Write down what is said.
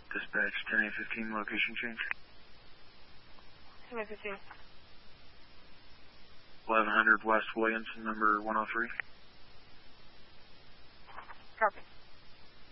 Dispatch 10-8-15, location change. 10-8-15. 1100 West Williamson, number 103. Copy.